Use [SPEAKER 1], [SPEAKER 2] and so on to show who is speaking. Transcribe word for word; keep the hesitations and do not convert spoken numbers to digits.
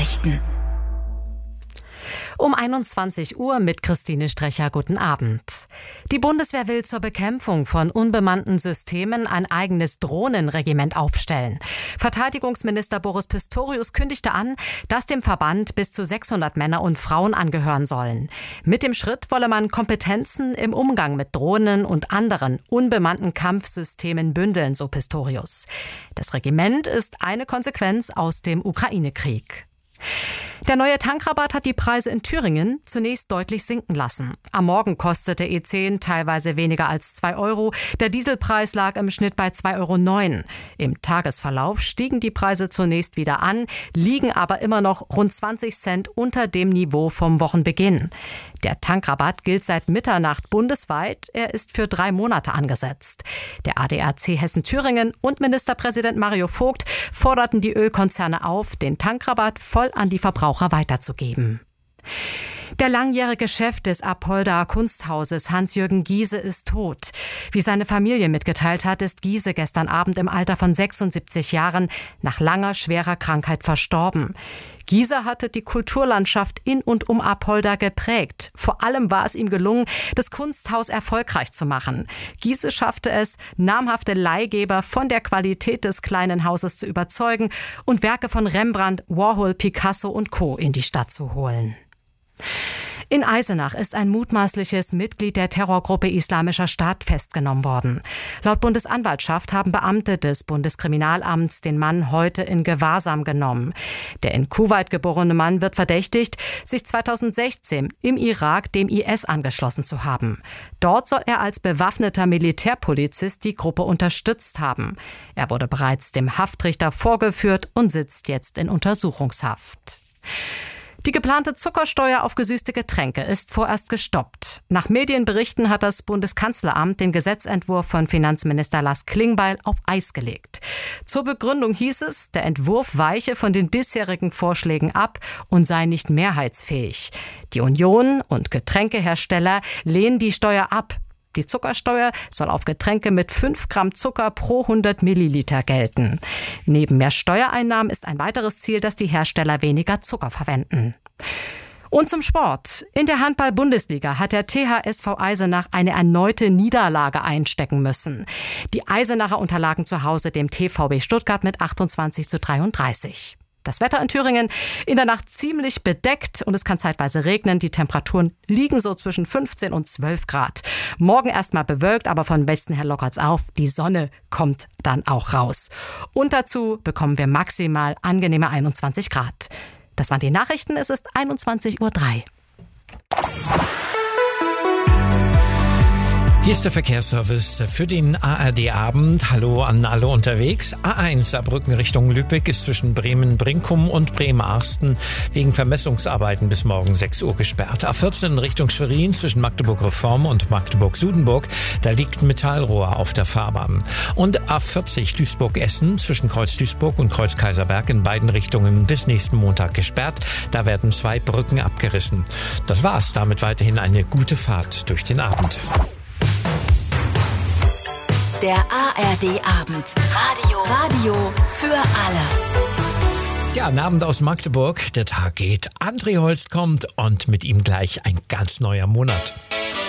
[SPEAKER 1] Nachrichten.
[SPEAKER 2] Um einundzwanzig Uhr mit Christine Strecher. Guten Abend. Die Bundeswehr will zur Bekämpfung von unbemannten Systemen ein eigenes Drohnenregiment aufstellen. Verteidigungsminister Boris Pistorius kündigte an, dass dem Verband bis zu sechshundert Männer und Frauen angehören sollen. Mit dem Schritt wolle man Kompetenzen im Umgang mit Drohnen und anderen unbemannten Kampfsystemen bündeln, so Pistorius. Das Regiment ist eine Konsequenz aus dem Ukraine-Krieg. Der neue Tankrabatt hat die Preise in Thüringen zunächst deutlich sinken lassen. Am Morgen kostete E zehn teilweise weniger als zwei Euro. Der Dieselpreis lag im Schnitt bei zwei Euro neun. Im Tagesverlauf stiegen die Preise zunächst wieder an, liegen aber immer noch rund zwanzig Cent unter dem Niveau vom Wochenbeginn. Der Tankrabatt gilt seit Mitternacht bundesweit. Er ist für drei Monate angesetzt. Der A D A C Hessen-Thüringen und Ministerpräsident Mario Vogt forderten die Ölkonzerne auf, den Tankrabatt voll an die Verbraucher weiterzugeben. Der langjährige Chef des Apolda Kunsthauses, Hans-Jürgen Giese, ist tot. Wie seine Familie mitgeteilt hat, ist Giese gestern Abend im Alter von sechsundsiebzig Jahren nach langer, schwerer Krankheit verstorben. Giese hatte die Kulturlandschaft in und um Apolda geprägt. Vor allem war es ihm gelungen, das Kunsthaus erfolgreich zu machen. Giese schaffte es, namhafte Leihgeber von der Qualität des kleinen Hauses zu überzeugen und Werke von Rembrandt, Warhol, Picasso und Co. in die Stadt zu holen. In Eisenach ist ein mutmaßliches Mitglied der Terrorgruppe Islamischer Staat festgenommen worden. Laut Bundesanwaltschaft haben Beamte des Bundeskriminalamts den Mann heute in Gewahrsam genommen. Der in Kuwait geborene Mann wird verdächtigt, sich zweitausendsechzehn im Irak dem I S angeschlossen zu haben. Dort soll er als bewaffneter Militärpolizist die Gruppe unterstützt haben. Er wurde bereits dem Haftrichter vorgeführt und sitzt jetzt in Untersuchungshaft. Die geplante Zuckersteuer auf gesüßte Getränke ist vorerst gestoppt. Nach Medienberichten hat das Bundeskanzleramt den Gesetzentwurf von Finanzminister Lars Klingbeil auf Eis gelegt. Zur Begründung hieß es, der Entwurf weiche von den bisherigen Vorschlägen ab und sei nicht mehrheitsfähig. Die Union und Getränkehersteller lehnen die Steuer ab. Die Zuckersteuer soll auf Getränke mit fünf Gramm Zucker pro hundert Milliliter gelten. Neben mehr Steuereinnahmen ist ein weiteres Ziel, dass die Hersteller weniger Zucker verwenden. Und zum Sport. In der Handball-Bundesliga hat der T H S V Eisenach eine erneute Niederlage einstecken müssen. Die Eisenacher unterlagen zu Hause dem T V B Stuttgart mit achtundzwanzig zu dreiunddreißig. Das Wetter in Thüringen in der Nacht ziemlich bedeckt und es kann zeitweise regnen. Die Temperaturen liegen so zwischen fünfzehn und zwölf Grad. Morgen erstmal bewölkt, aber von Westen her lockert's auf. Die Sonne kommt dann auch raus. Und dazu bekommen wir maximal angenehme einundzwanzig Grad. Das waren die Nachrichten. Es ist einundzwanzig Uhr drei.
[SPEAKER 3] Hier ist der Verkehrsservice für den A R D-Abend. Hallo an alle unterwegs. A eins Saarbrücken Richtung Lübeck ist zwischen Bremen-Brinkum und Bremen-Arsten wegen Vermessungsarbeiten bis morgen sechs Uhr gesperrt. A vierzehn Richtung Schwerin zwischen Magdeburg-Reform und Magdeburg-Sudenburg. Da liegt ein Metallrohr auf der Fahrbahn. Und A vierzig Duisburg-Essen zwischen Kreuz Duisburg und Kreuz Kaiserberg in beiden Richtungen bis nächsten Montag gesperrt. Da werden zwei Brücken abgerissen. Das war's. Damit weiterhin eine gute Fahrt durch den Abend.
[SPEAKER 1] Der A R D-Abend. Radio. Radio für alle.
[SPEAKER 3] Ja, ein Abend aus Magdeburg. Der Tag geht. André Holst kommt und mit ihm gleich ein ganz neuer Monat.